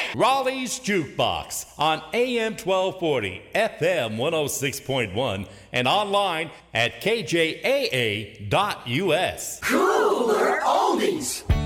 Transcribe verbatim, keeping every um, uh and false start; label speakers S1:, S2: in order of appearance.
S1: Raleigh's Jukebox on A M twelve forty, F M one oh six point one, and online at K J A A dot U S.
S2: Cooler Oldies.